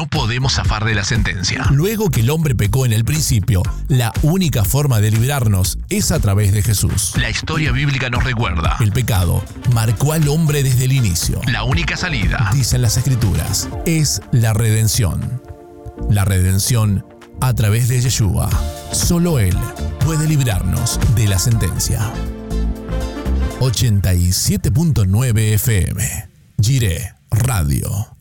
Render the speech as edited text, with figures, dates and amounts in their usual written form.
no podemos zafar de la sentencia. Luego que el hombre pecó en el principio, la única forma de librarnos es a través de Jesús. La historia bíblica nos recuerda. El pecado marcó al hombre desde el inicio. La única salida, dicen las Escrituras, es la redención. La redención a través de Yeshua. Solo Él puede librarnos de la sentencia. 87.9 FM. Jireh Radio.